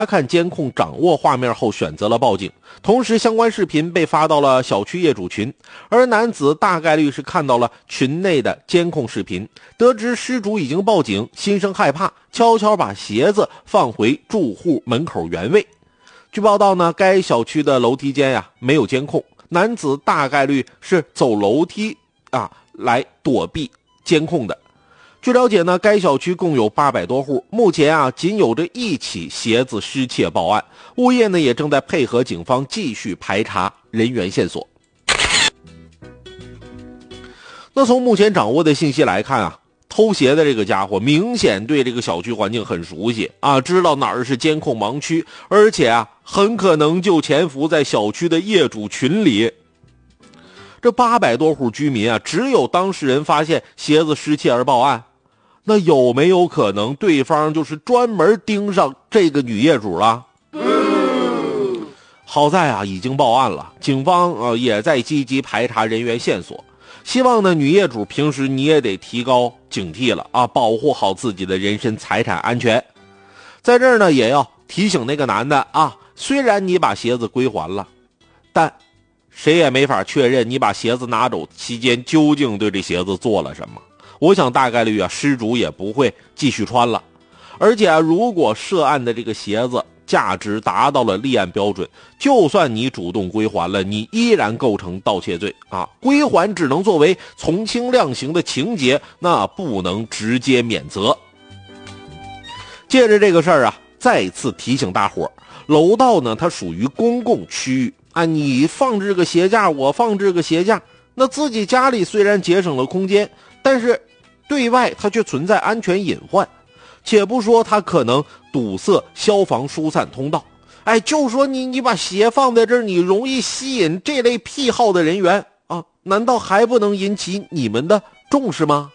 他看监控掌握画面后选择了报警，同时相关视频被发到了小区业主群，而男子大概率是看到了群内的监控视频，得知失主已经报警，心生害怕，悄悄把鞋子放回住户门口原位。据报道呢，该小区的楼梯间没有监控，男子大概率是走楼梯来躲避监控的。据了解呢，该小区共有800多户，目前仅有着1起鞋子失窃报案，物业呢也正在配合警方继续排查人员线索。那从目前掌握的信息来看偷鞋的这个家伙明显对这个小区环境很熟悉知道哪儿是监控盲区，而且很可能就潜伏在小区的业主群里。这800多户居民只有当事人发现鞋子失窃而报案，那有没有可能对方就是专门盯上这个女业主了？好在已经报案了，警方也在积极排查人员线索。希望呢，女业主平时你也得提高警惕了保护好自己的人身财产安全。在这儿呢，也要提醒那个男的虽然你把鞋子归还了，但谁也没法确认你把鞋子拿走期间究竟对这鞋子做了什么。我想大概率失主也不会继续穿了。而且如果涉案的这个鞋子价值达到了立案标准，就算你主动归还了，你依然构成盗窃罪归还只能作为从轻量刑的情节，那不能直接免责。借着这个事儿再次提醒大伙，楼道呢它属于公共区域你放置个鞋架，我放置个鞋架，那自己家里虽然节省了空间，但是对外它却存在安全隐患。且不说它可能堵塞消防疏散通道，就说你把鞋放在这儿，你容易吸引这类癖好的人员难道还不能引起你们的重视吗？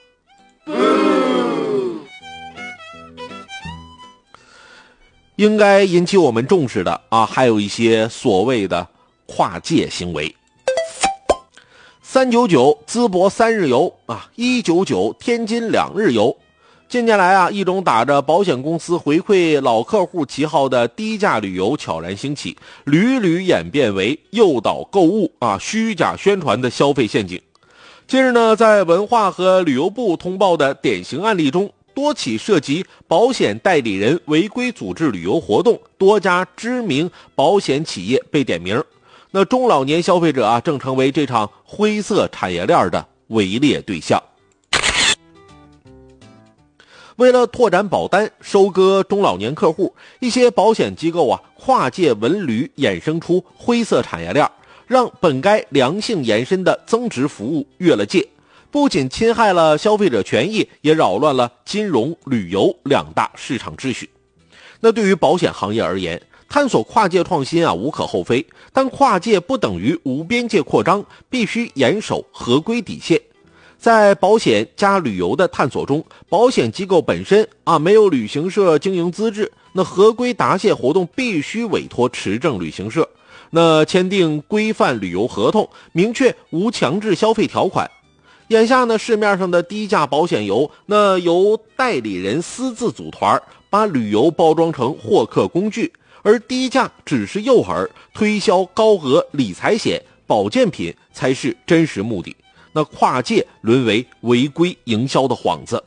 应该引起我们重视的还有一些所谓的跨界行为。399淄博3日游199天津2日游。近年来一种打着保险公司回馈老客户旗号的低价旅游悄然兴起，屡屡演变为诱导购物虚假宣传的消费陷阱。近日呢，在文化和旅游部通报的典型案例中，多起涉及保险代理人违规组织旅游活动，多家知名保险企业被点名。那中老年消费者正成为这场灰色产业链的围猎对象。为了拓展保单，收割中老年客户，一些保险机构跨界文旅衍生出灰色产业链，让本该良性延伸的增值服务越了界，不仅侵害了消费者权益，也扰乱了金融、旅游2大市场秩序。那对于保险行业而言，探索跨界创新无可厚非，但跨界不等于无边界扩张，必须严守合规底线。在保险加旅游的探索中，保险机构本身没有旅行社经营资质，那合规答谢活动必须委托持证旅行社，那签订规范旅游合同，明确无强制消费条款。眼下呢，市面上的低价保险游，那由代理人私自组团，把旅游包装成获客工具，而低价只是诱饵，推销高额理财险、保健品才是真实目的。那跨界沦为违规营销的幌子。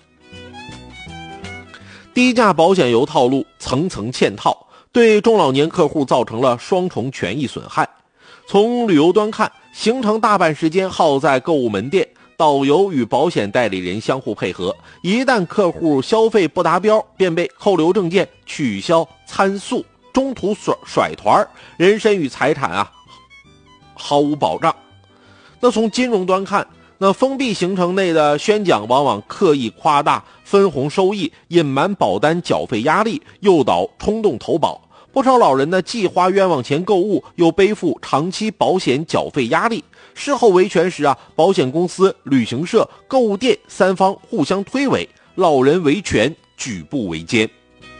低价保险游套路层层嵌套，对中老年客户造成了双重权益损害。从旅游端看，行程大半时间耗在购物门店，导游与保险代理人相互配合，一旦客户消费不达标，便被扣留证件、取消参宿，中途甩团，人身与财产毫无保障。那从金融端看，那封闭行程内的宣讲往往刻意夸大分红收益，隐瞒保单缴费压力，诱导冲动投保。不少老人呢，既花冤枉钱购物，又背负长期保险缴费压力。事后维权时保险公司、旅行社、购物店3方互相推诿，老人维权举步维艰。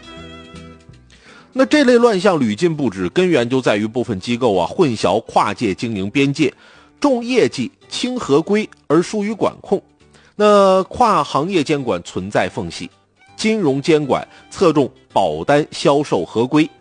那这类乱象屡禁不止，根源就在于部分机构混淆跨界经营边界，重业绩轻合规而疏于管控。那跨行业监管存在缝隙，金融监管侧重保单销售合规，